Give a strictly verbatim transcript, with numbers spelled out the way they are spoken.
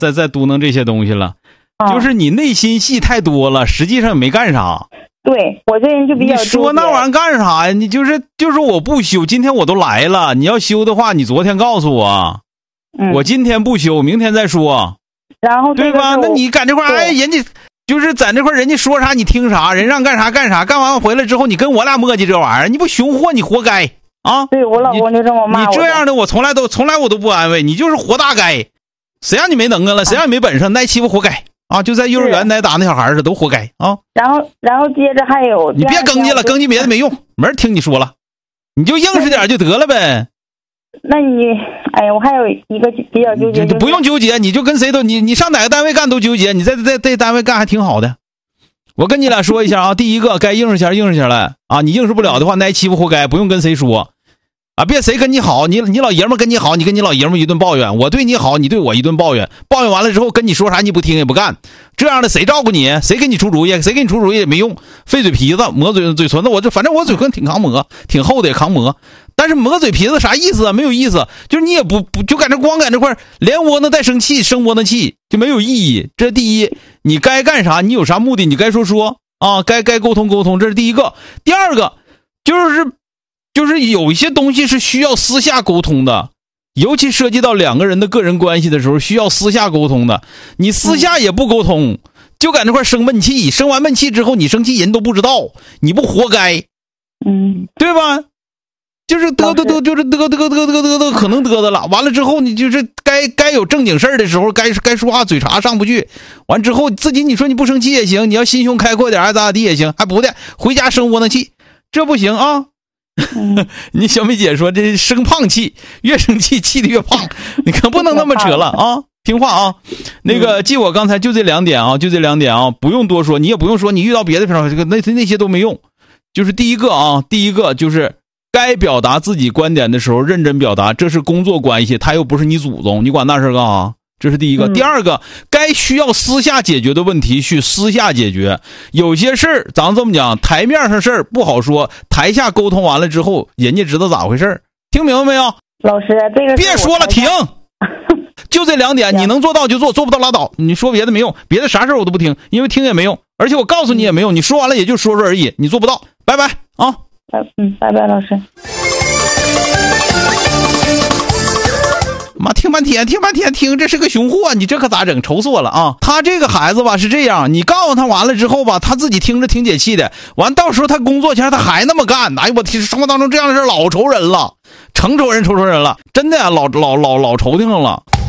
再再嘟囔这些东西了， 啊、 就是你内心戏太多了，实际上也没干啥。 对，我这人就比较你说那玩意儿干啥呀？你就是就是我不休，今天我都来了，你要休的话，你昨天告诉我， 嗯、 我今天不休，明天再说， 然后对吧？那你赶这块儿，哎，人家就是在那块儿，人家说啥你听啥，人让干啥干啥，干完回来之后，你跟我俩磨叽这玩意儿，你不熊货，你活该啊！ 对我老公就这么骂我。 你这样的我从来都从来我都不安慰你，就是活大该，谁让你没能耐了，谁让你没本事，挨欺负活该。啊，就在幼儿园挨打那小孩似的，都活该啊！ 然后，然后接着还有， 你别更叽了，更叽别的没用，没人听你说了，你就硬实点就得了呗。 那你，哎呀，我还有一个比较纠结， 就不用纠结，你就跟谁都你你上哪个单位干都纠结，你在在在单位干还挺好的。我跟你俩说一下啊，第一个该应付下应付下来啊，你应付不了的话，挨欺负活该，不用跟谁说。啊，别谁跟你好，你你老爷们跟你好，你跟你老爷们一顿抱怨，我对你好，你对我一顿抱怨，抱怨完了之后跟你说啥你不听也不干，这样的谁照顾你？谁给你出主意？谁给你出主意也没用，费嘴皮子磨嘴嘴唇子，我这反正我嘴唇挺抗磨，挺厚的也抗磨，但是磨嘴皮子啥意思啊？没有意思，就是你也不不就在这光在这块连窝囊带生气，生窝囊气就没有意义。这第一，你该干啥，你有啥目的，你该说说啊，该该沟通沟通，这是第一个。第二个就是。就是有一些东西是需要私下沟通的，尤其涉及到两个人的个人关系的时候，需要私下沟通的。你私下也不沟通，嗯、就在那块生闷气，生完闷气之后，你生气人都不知道，你不活该， 嗯， 对吧？就是嘚嘚嘚，就是嘚嘚嘚嘚嘚嘚，可能嘚嘚了。完了之后，你就是该该有正经事儿的时候，该该说话嘴茬上不去。完之后自己你说你不生气也行，你要心胸开阔点，爱咋咋地也行，还不的回家生窝囊气，这不行啊。 嗯、 你小米姐说这生胖气，越生气气的越胖，你可不能那么扯了啊！听话啊，那个记我刚才就这两点啊，就这两点啊，不用多说，你也不用说，你遇到别的平常这个那那些都没用。就是第一个啊，第一个就是该表达自己观点的时候认真表达，这是工作关系，他又不是你祖宗，你管那事干啥？这是第一个。 嗯、 第二个，该需要私下解决的问题去私下解决。有些事儿咱这么讲，台面上事儿不好说，台下沟通完了之后，人家知道咋回事。听明白没有？ 老师，这个别说了，停。就这两点，你能做到就做，做不到拉倒。你说别的没用，别的啥事儿我都不听，因为听也没用，而且我告诉你也没用。你说完了也就说说而已，你做不到。拜拜啊！ 嗯，拜拜，老师。 妈，听半天，听半天，听这是个熊货，你这可咋整？愁死我了啊！他这个孩子吧是这样，你告诉他完了之后吧，他自己听着挺解气的。完，到时候他工作前他还那么干，哎呦我天，生活当中这样的事老愁人了，成愁人，愁愁人了，真的呀，老老老老愁挺了。